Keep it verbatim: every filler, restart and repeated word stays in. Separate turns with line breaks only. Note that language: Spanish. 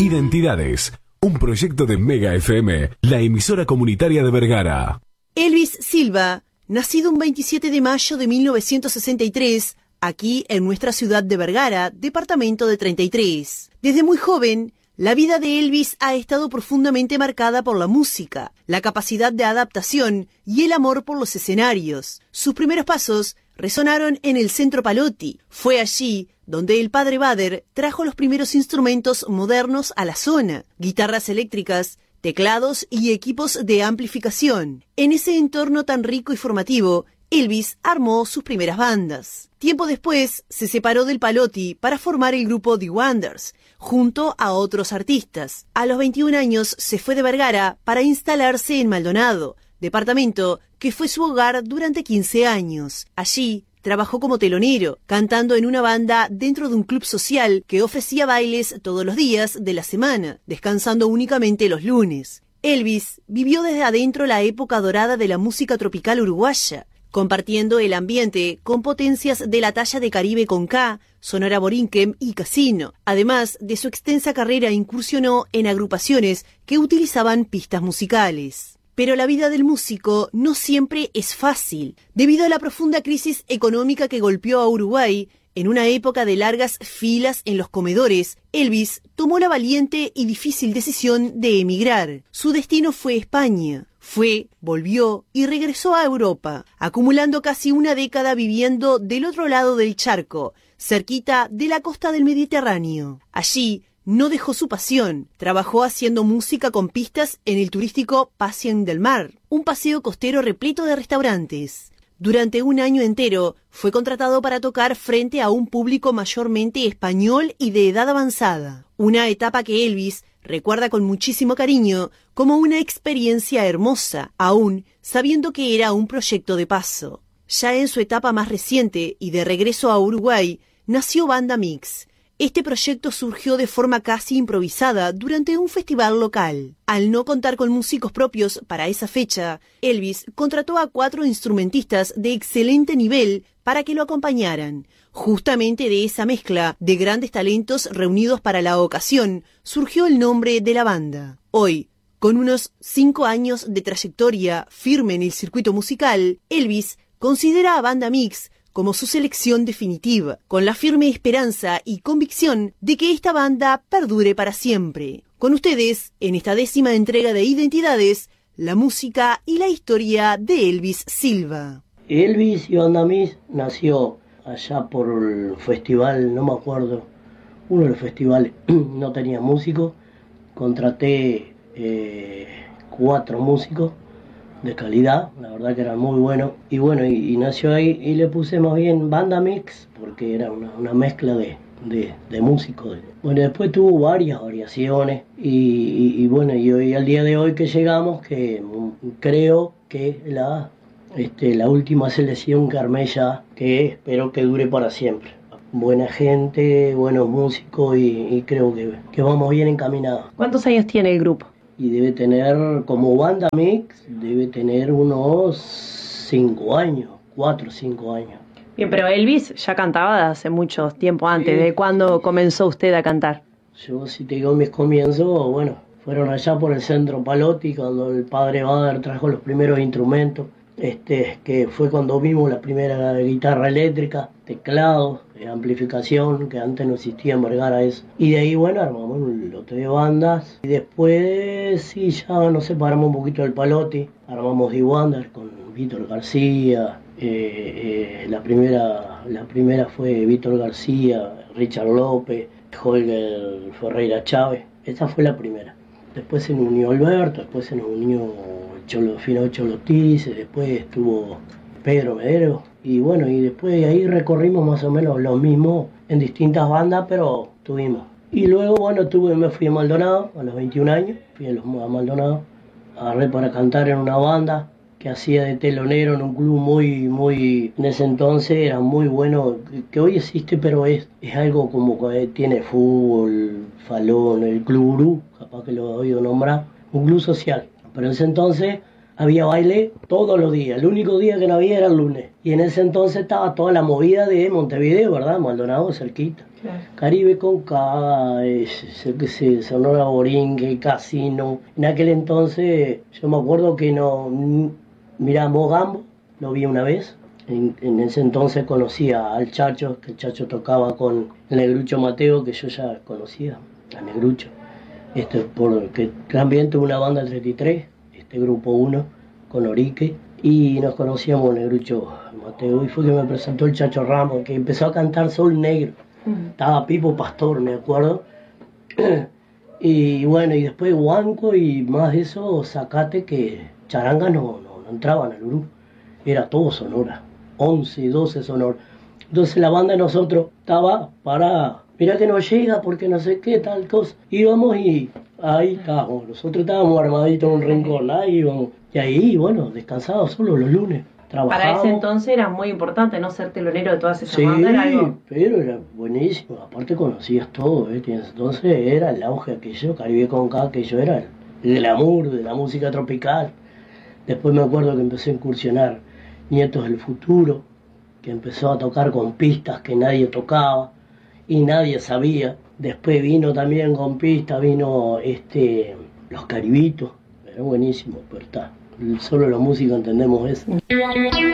Identidades, un proyecto de Mega F M, la emisora comunitaria de Vergara.
Elvis Silva, nacido un veintisiete de mayo de mil novecientos sesenta y tres, aquí en nuestra ciudad de Vergara, departamento de treinta y tres. Desde muy joven, la vida de Elvis ha estado profundamente marcada por la música, la capacidad de adaptación y el amor por los escenarios. Sus primeros pasos resonaron en el Centro Palotti. Fue allí donde el padre Bader trajo los primeros instrumentos modernos a la zona, guitarras eléctricas, teclados y equipos de amplificación. En ese entorno tan rico y formativo, Elvis armó sus primeras bandas. Tiempo después, se separó del Palotti para formar el grupo The Wonders, junto a otros artistas. A los veintiún años se fue de Vergara para instalarse en Maldonado, departamento que fue su hogar durante quince años. Allí trabajó como telonero, cantando en una banda dentro de un club social que ofrecía bailes todos los días de la semana, descansando únicamente los lunes. Elvis vivió desde adentro la época dorada de la música tropical uruguaya, compartiendo el ambiente con potencias de la talla de Caribe con K, Sonora Borinquen y Casino. Además de su extensa carrera, incursionó en agrupaciones que utilizaban pistas musicales. Pero la vida del músico no siempre es fácil. Debido a la profunda crisis económica que golpeó a Uruguay, en una época de largas filas en los comedores, Elvis tomó la valiente y difícil decisión de emigrar. Su destino fue España. Fue, volvió y regresó a Europa, acumulando casi una década viviendo del otro lado del charco, cerquita de la costa del Mediterráneo. Allí no dejó su pasión, trabajó haciendo música con pistas en el turístico Paseo del Mar, un paseo costero repleto de restaurantes. Durante un año entero fue contratado para tocar frente a un público mayormente español y de edad avanzada, una etapa que Elvis recuerda con muchísimo cariño como una experiencia hermosa, aún sabiendo que era un proyecto de paso. Ya en su etapa más reciente y de regreso a Uruguay, nació Banda Mix. Este proyecto surgió de forma casi improvisada durante un festival local. Al no contar con músicos propios para esa fecha, Elvis contrató a cuatro instrumentistas de excelente nivel para que lo acompañaran. Justamente de esa mezcla de grandes talentos reunidos para la ocasión, surgió el nombre de la banda. Hoy, con unos cinco años de trayectoria firme en el circuito musical, Elvis considera a Banda Mix como su selección definitiva, con la firme esperanza y convicción de que esta banda perdure para siempre. Con ustedes, en esta décima entrega de Identidades, la música y la historia de Elvis Silva.
Elvis y Banda Mix nació allá por el festival, no me acuerdo, uno de los festivales, no tenía músicos, contraté eh, cuatro músicos de calidad, la verdad que eran muy buenos, y bueno, y, y nació ahí, y le puse más bien Banda Mix, porque era una, una mezcla de, de, de músicos. Bueno, después tuvo varias variaciones, y, y, y bueno, y hoy, al día de hoy que llegamos, que creo que la, este, la última selección que armé ya, que espero que dure para siempre. Buena gente, buenos músicos, y, y creo que, que vamos bien encaminados.
¿Cuántos años tiene el grupo?
Y debe tener, como Banda Mix, debe tener unos cinco años, cuatro o cinco años.
Bien, pero Elvis ya cantaba hace mucho tiempo antes. Sí. ¿De cuándo comenzó usted a cantar?
Yo, si te digo mis comienzos, bueno, fueron allá por el Centro Palotti, cuando el padre Bader trajo los primeros instrumentos, este, que fue cuando vimos la primera guitarra eléctrica, teclados, amplificación, que antes no existía en Vergara eso. Y de ahí, bueno, armamos un lote de bandas. Y después, sí, ya nos separamos un poquito del Palotti. Armamos The Wonders con Víctor García. Eh, eh, la, primera, la primera fue Víctor García, Richard López, Holger Ferreira Chávez. Esa fue la primera. Después se nos unió Alberto, después se nos unió Cholo, Fino Cholo Tice, después estuvo Pedro Medero. Y bueno, y después de ahí recorrimos más o menos lo mismo en distintas bandas, pero tuvimos. Y luego, bueno, tuve, me fui a Maldonado a los veintiún años, fui a, los, a Maldonado, agarré para cantar en una banda que hacía de telonero en un club muy, muy, en ese entonces era muy bueno, que hoy existe, pero es, es algo como que tiene fútbol, falón, el Club Urú, capaz que lo he oído nombrar, un club social. Pero en ese entonces había baile todos los días. El único día que no había era el lunes. Y en ese entonces estaba toda la movida de Montevideo, ¿verdad? Maldonado, cerquita. Claro. Caribe con K, eh, qué sé, Sonora Borinque, Casino. En aquel entonces, yo me acuerdo que no... Mirá, Mogambo, lo vi una vez. En, en ese entonces conocía al Chacho, que el Chacho tocaba con el Negrucho Mateo, que yo ya conocía, a Negrucho. Este, porque también tuve una banda treinta y tres, este grupo uno, con Orique, y nos conocíamos Negrucho Mateo, y fue que me presentó el Chacho Ramos, que empezó a cantar Sol Negro. Uh-huh. Estaba Pipo Pastor, me acuerdo. Y bueno, y después Huanco, y más de eso, Zacate, que charanga no, no, no entraban al Urú, era todo Sonora, once, doce Sonora. Entonces la banda de nosotros estaba para... Mirá que no llega porque no sé qué, tal cosa. Íbamos y ahí estábamos. Nosotros estábamos armaditos en un rincón. Ahí íbamos. Y ahí, bueno, descansados solo los lunes. Trabajábamos.
Para ese entonces era muy importante no ser telonero de todas esas
sí,
bandas. Era algo...
pero era buenísimo. Aparte conocías todo, ¿eh? Entonces era el auge aquello, Caribe con K, aquello era el glamour de la música tropical. Después me acuerdo que empecé a incursionar Nietos del Futuro, que empezó a tocar con pistas que nadie tocaba y nadie sabía. Después vino también con pista, vino este Los Caribitos, era buenísimo, pero está, solo los músicos entendemos eso.